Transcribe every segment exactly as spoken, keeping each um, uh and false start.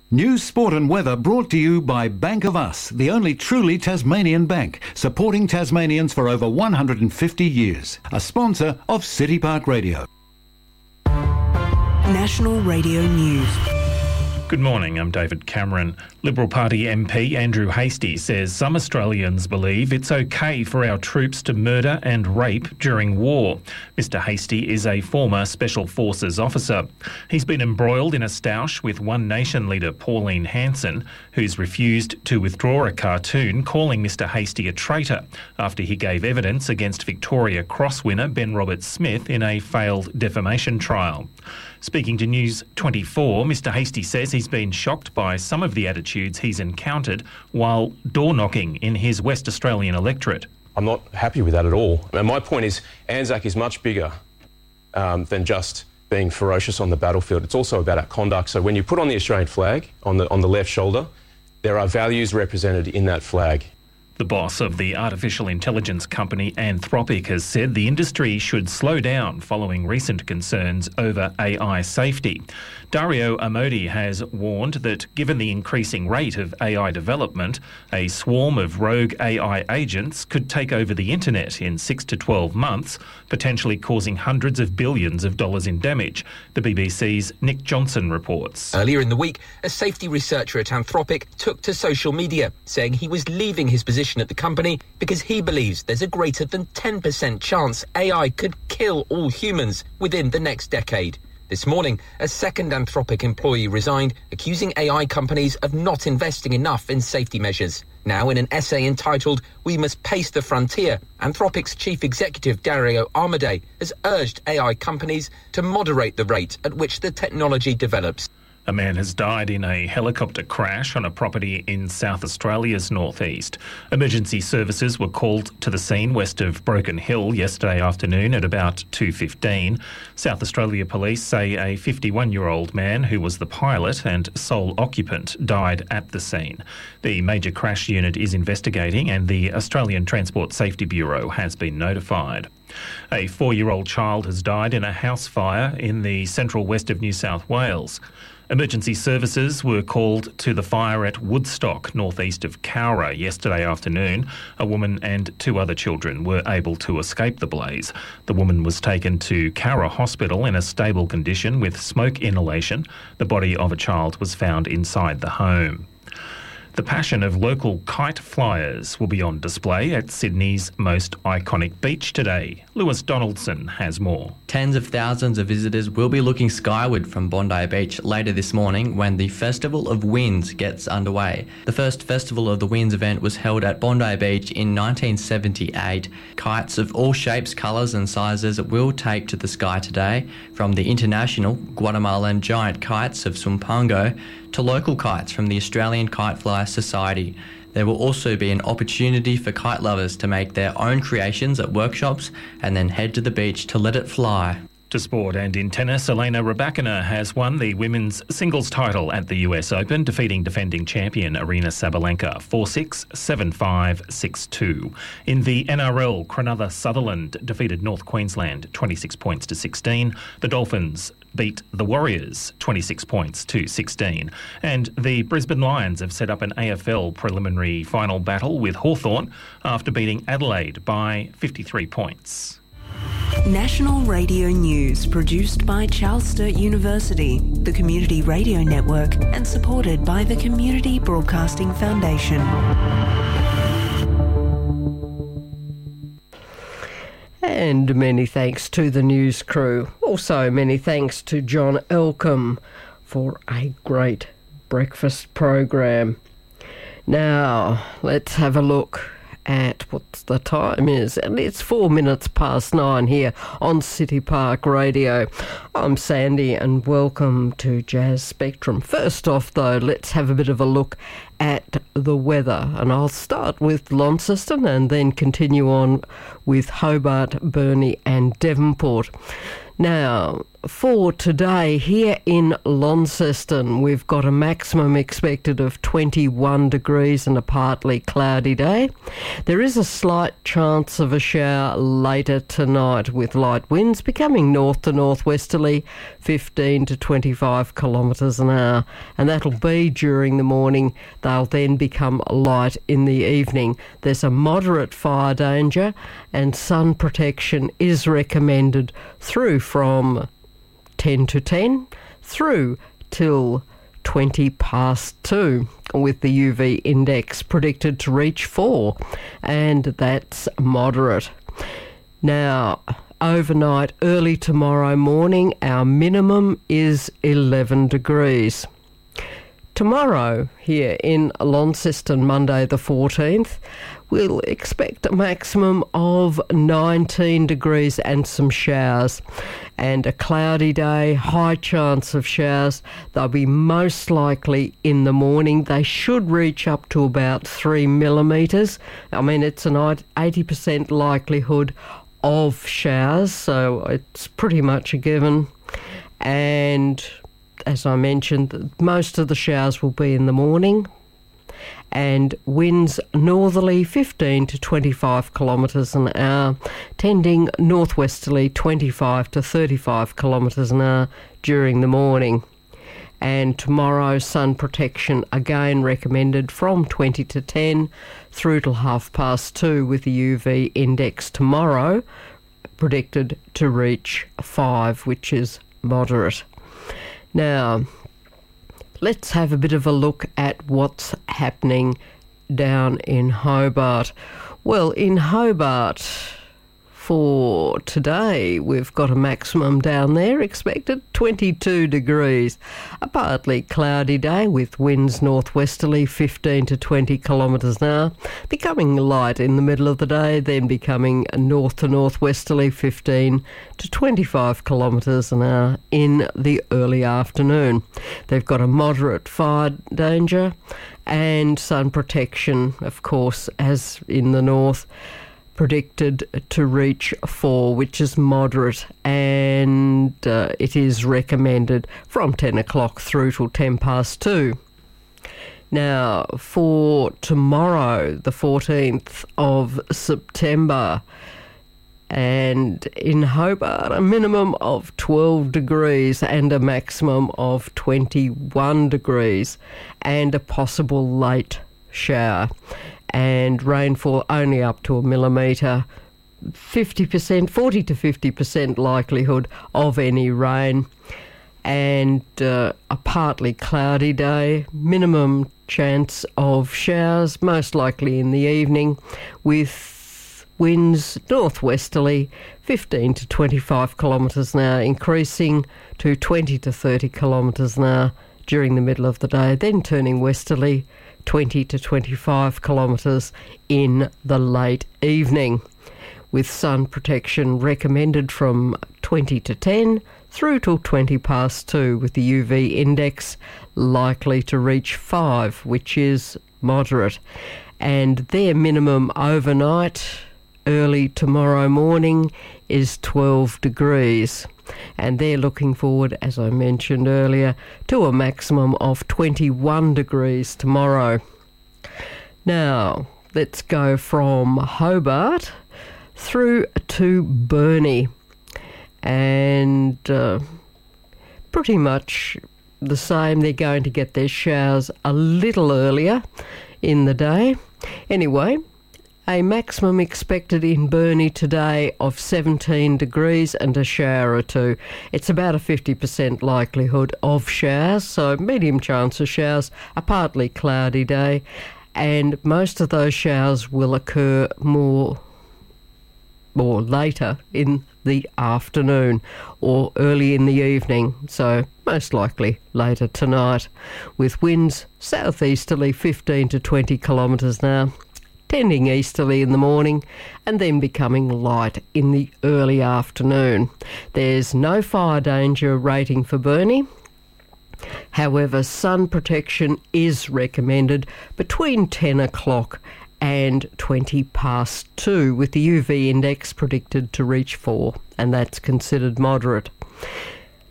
News, sport and weather brought to you by Bank of Us, the only truly Tasmanian bank, supporting Tasmanians for over one hundred fifty years. A sponsor of City Park Radio. National Radio News. Good morning, I'm David Cameron. Liberal Party M P Andrew Hastie says some Australians believe it's okay for our troops to murder and rape during war. Mister Hastie is a former Special Forces officer. He's been embroiled in a stoush with One Nation leader Pauline Hanson, who's refused to withdraw a cartoon calling Mister Hastie a traitor after he gave evidence against Victoria Cross winner Ben Roberts-Smith in a failed defamation trial. Speaking to News twenty-four, Mister Hastie says he's been shocked by some of the attitudes he's encountered while door-knocking in his West Australian electorate. I'm not happy with that at all. And my point is, Anzac is much bigger um, than just being ferocious on the battlefield. It's also about our conduct. So when you put on the Australian flag on the, on the left shoulder, there are values represented in that flag. The boss of the artificial intelligence company Anthropic has said the industry should slow down following recent concerns over A I safety. Dario Amodi has warned that given the increasing rate of A I development, a swarm of rogue A I agents could take over the internet in six to twelve months, potentially causing hundreds of billions of dollars in damage. The B B C's Nick Johnson reports. Earlier in the week, a safety researcher at Anthropic took to social media, saying he was leaving his position at the company because he believes there's a greater than ten percent chance A I could kill all humans within the next decade. This morning, a second Anthropic employee resigned, accusing A I companies of not investing enough in safety measures. Now, in an essay entitled "We Must Pace the Frontier," Anthropic's chief executive Dario Amodei has urged A I companies to moderate the rate at which the technology develops. A man has died in a helicopter crash on a property in South Australia's northeast. Emergency services were called to the scene west of Broken Hill yesterday afternoon at about two fifteen. South Australia Police say a fifty-one-year-old man who was the pilot and sole occupant died at the scene. The major crash unit is investigating and the Australian Transport Safety Bureau has been notified. A four-year-old child has died in a house fire in the central west of New South Wales. Emergency services were called to the fire at Woodstock, northeast of Cowra, yesterday afternoon. A woman and two other children were able to escape the blaze. The woman was taken to Cowra Hospital in a stable condition with smoke inhalation. The body of a child was found inside the home. The passion of local kite flyers will be on display at Sydney's most iconic beach today. Lewis Donaldson has more. Tens of thousands of visitors will be looking skyward from Bondi Beach later this morning when the Festival of Winds gets underway. The first Festival of the Winds event was held at Bondi Beach in nineteen seventy-eight. Kites of all shapes, colours and sizes will take to the sky today, from the international Guatemalan giant kites of Sumpango to local kites from the Australian Kite Fly Society. There will also be an opportunity for kite lovers to make their own creations at workshops and then head to the beach to let it fly. To sport, and in tennis, Elena Rybakina has won the women's singles title at the U S Open, defeating defending champion Aryna Sabalenka four six, seven five, six two. In the N R L, Cronulla Sutherland defeated North Queensland twenty-six points to sixteen. The Dolphins beat the Warriors twenty-six points to sixteen. And the Brisbane Lions have set up an A F L preliminary final battle with Hawthorn after beating Adelaide by fifty-three points. National Radio News, produced by Charles Sturt University, the Community Radio Network, and supported by the Community Broadcasting Foundation. And many thanks to the news crew. Also many thanks to John Elcombe for a great breakfast program. Now, let's have a look at what the time is, and it's four minutes past nine here on City Park Radio. I'm Sandy and welcome to Jazz Spectrum. First off though, let's have a bit of a look at the weather, and I'll start with Launceston and then continue on with Hobart, Burnie and Devonport. Now, for today here in Launceston, we've got a maximum expected of twenty-one degrees and a partly cloudy day. There is a slight chance of a shower later tonight with light winds becoming north to northwesterly, fifteen to twenty-five kilometres an hour. And that'll be during the morning. They'll then become light in the evening. There's a moderate fire danger and sun protection is recommended through from ten to ten through till twenty past two, with the U V index predicted to reach four, and that's moderate. Now, overnight, early tomorrow morning, our minimum is eleven degrees. Tomorrow, here in Launceston, Monday the fourteenth, we'll expect a maximum of nineteen degrees and some showers. And a cloudy day, high chance of showers. They'll be most likely in the morning. They should reach up to about three millimetres. I mean, it's an eighty percent likelihood of showers, so it's pretty much a given. And as I mentioned, most of the showers will be in the morning, and winds northerly fifteen to twenty-five kilometres an hour, tending northwesterly twenty-five to thirty-five kilometres an hour during the morning. And tomorrow, sun protection again recommended from twenty to ten through till half past two, with the U V index tomorrow predicted to reach five, which is moderate. Now, let's have a bit of a look at what's happening down in Hobart. Well, in Hobart for today, we've got a maximum down there expected twenty-two degrees. A partly cloudy day with winds northwesterly fifteen to twenty kilometres an hour, becoming light in the middle of the day, then becoming north to northwesterly fifteen to twenty-five kilometres an hour in the early afternoon. They've got a moderate fire danger and sun protection, of course, as in the north, predicted to reach four, which is moderate, and uh, it is recommended from ten o'clock through till ten past two. Now, for tomorrow, the fourteenth of September, and in Hobart, a minimum of twelve degrees and a maximum of twenty-one degrees, and a possible late shower. And rainfall only up to a millimetre, fifty percent, forty to fifty percent likelihood of any rain, and uh, a partly cloudy day, minimum chance of showers, most likely in the evening, with winds northwesterly, fifteen to twenty-five kilometres an hour, increasing to twenty to thirty kilometres an hour during the middle of the day, then turning westerly, twenty to twenty-five kilometres in the late evening, with sun protection recommended from twenty to ten through till twenty past two, with the U V index likely to reach five, which is moderate. And their minimum overnight, early tomorrow morning, is twelve degrees. And they're looking forward, as I mentioned earlier, to a maximum of twenty-one degrees tomorrow. Now, let's go from Hobart through to Burnie. And uh, pretty much the same. They're going to get their showers a little earlier in the day. Anyway, a maximum expected in Burnie today of seventeen degrees and a shower or two. It's about a fifty percent likelihood of showers, so medium chance of showers, a partly cloudy day, and most of those showers will occur more or later in the afternoon or early in the evening, so most likely later tonight, with winds southeasterly fifteen to twenty kilometres an hour, tending easterly in the morning and then becoming light in the early afternoon. There's no fire danger rating for Burnie. However, sun protection is recommended between ten o'clock and twenty past two, with the U V index predicted to reach four, and that's considered moderate.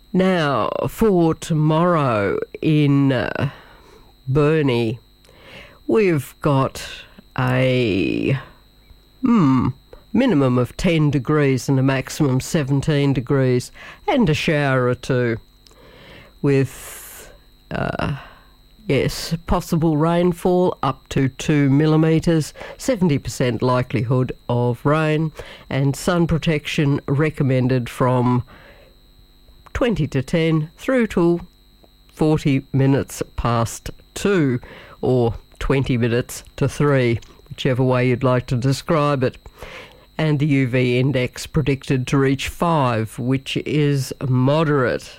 Now, for tomorrow in uh, Burnie, we've got a hmm, minimum of ten degrees and a maximum seventeen degrees, and a shower or two with, uh, yes, possible rainfall up to two millimetres, seventy percent likelihood of rain, and sun protection recommended from twenty to ten through till forty minutes past two, or twenty minutes to three, whichever way you'd like to describe it. And the U V index predicted to reach five, which is moderate.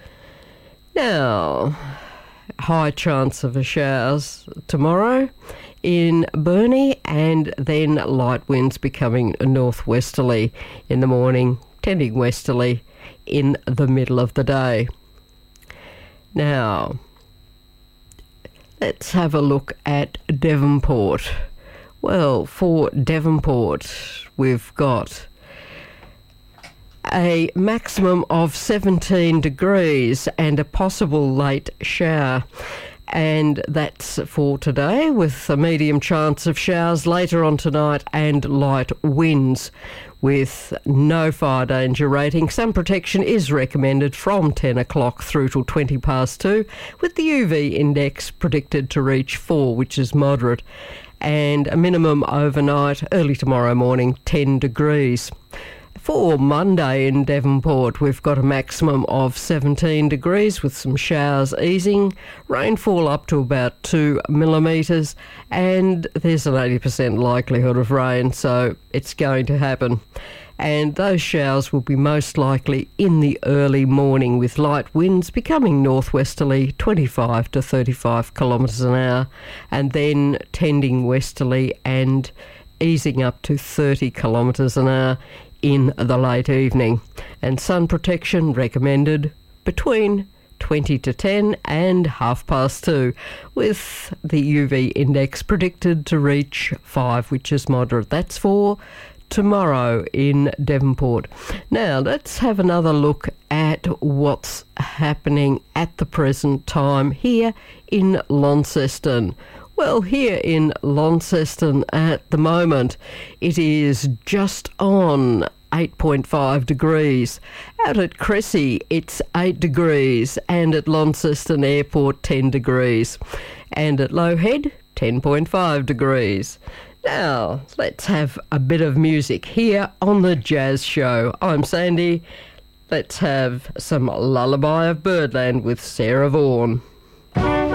Now, high chance of a showers tomorrow in Burnie, and then light winds becoming northwesterly in the morning, tending westerly in the middle of the day. Now, let's have a look at Devonport. Well, for Devonport, we've got a maximum of seventeen degrees and a possible late shower. And that's for today, with a medium chance of showers later on tonight and light winds with no fire danger rating. Sun protection is recommended from ten o'clock through till twenty past two, with the U V index predicted to reach four, which is moderate, and a minimum overnight, early tomorrow morning, ten degrees. For Monday in Devonport, we've got a maximum of seventeen degrees with some showers easing, rainfall up to about two millimetres, and there's an eighty percent likelihood of rain, so it's going to happen. And those showers will be most likely in the early morning, with light winds becoming northwesterly, twenty-five to thirty-five kilometres an hour, and then tending westerly and easing up to thirty kilometres an hour in the late evening. And sun protection recommended between twenty to ten and half past two, with the U V index predicted to reach five, which is moderate. That's for tomorrow in Devonport. Now, let's have another look at what's happening at the present time here in Launceston. Well, here in Launceston at the moment, it is just on eight point five degrees. Out at Cressy, it's eight degrees, and at Launceston Airport, ten degrees. And at Low Head, ten point five degrees. Now, let's have a bit of music here on The Jazz Show. I'm Sandy. Let's have some Lullaby of Birdland with Sarah Vaughan.